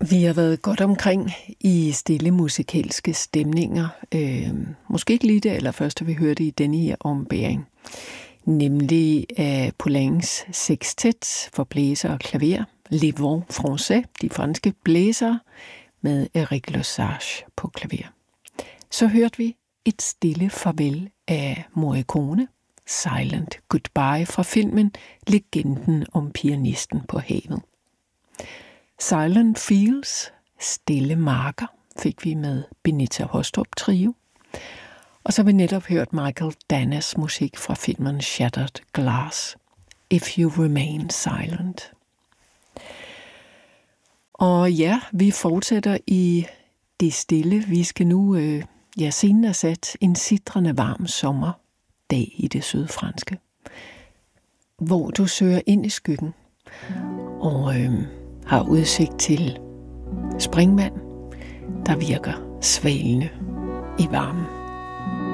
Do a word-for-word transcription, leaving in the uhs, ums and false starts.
Vi har været godt omkring i stille musikalske stemninger. Øh, måske ikke lige det allerførste, vi hørte i denne her ombæring. Nemlig af Poulencs sextet for blæser og klaver, Les Vents Français, de franske blæsere, med Eric Lesage på klaver. Så hørte vi et stille farvel af Morricone, Silent Goodbye fra filmen Legenden om pianisten på havet. Silent Fields, stille marker, fik vi med Benita Hostrup Trio. Og så har vi netop hørt Michael Dannas musik fra filmen Shattered Glass, If You Remain Silent. Og ja, vi fortsætter i det stille. Vi skal nu, øh, ja, scenen er sat en sitrende varm sommerdag i det sydfranske, hvor du søger ind i skyggen og øh, har udsigt til springvand, der virker svalende i varmen.